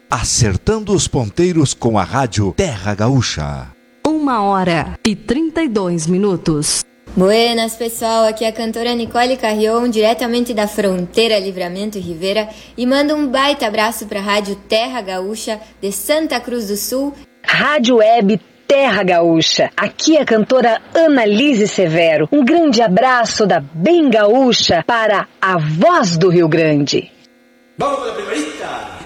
acertando os ponteiros com a rádio Terra Gaúcha. 1h32. Buenas, pessoal, aqui é a cantora Nicole Carrion, diretamente da fronteira Livramento e Rivera, e mando um baita abraço para a rádio Terra Gaúcha de Santa Cruz do Sul. Rádio Web Terra Gaúcha, aqui é a cantora Annalise Severo. Um grande abraço da Bem Gaúcha para a Voz do Rio Grande. Vamos com a primeirita!